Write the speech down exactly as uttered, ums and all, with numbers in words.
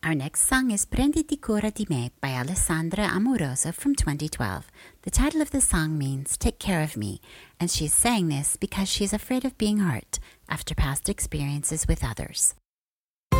Our next song is Prenditi cura di me by Alessandra Amoroso from twenty twelve. The title of the song means Take Care of Me, and she's saying this because she's afraid of being hurt after past experiences with others.